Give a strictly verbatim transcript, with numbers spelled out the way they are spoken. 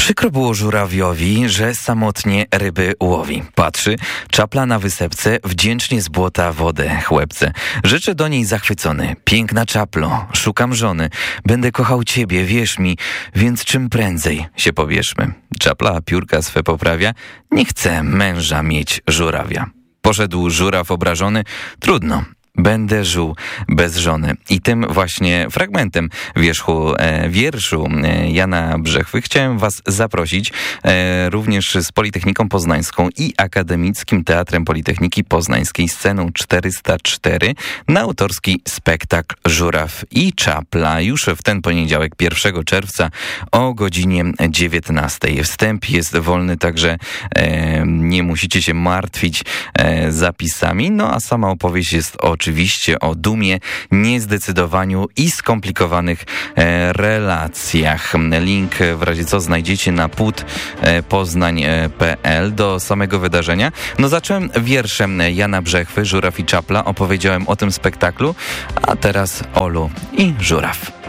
Przykro było żurawiowi, że samotnie ryby łowi. Patrzy, czapla na wysepce, wdzięcznie z błota wodę chłepce. Rzeczy do niej zachwycony. Piękna czaplo, szukam żony. Będę kochał ciebie, wierz mi, więc czym prędzej się pobierzmy. Czapla piórka swe poprawia, nie chce męża mieć żurawia. Poszedł żuraw obrażony, trudno. Będę żył bez żony. I tym właśnie fragmentem wierzchu, e, wierszu e, Jana Brzechwy chciałem was zaprosić e, również z Politechniką Poznańską i Akademickim Teatrem Politechniki Poznańskiej Sceną czterysta cztery na autorski spektakl Żuraw i Czapla już w ten poniedziałek pierwszego czerwca o godzinie dziewiętnastej. Wstęp jest wolny, także e, nie musicie się martwić e, zapisami. No a sama opowieść jest o Oczywiście o dumie, niezdecydowaniu i skomplikowanych e, relacjach. Link w razie co znajdziecie na put poznań kropka p l do samego wydarzenia. No zacząłem wierszem Jana Brzechwy, Żuraw i Czapla, opowiedziałem o tym spektaklu, a teraz Olu i Żuraw.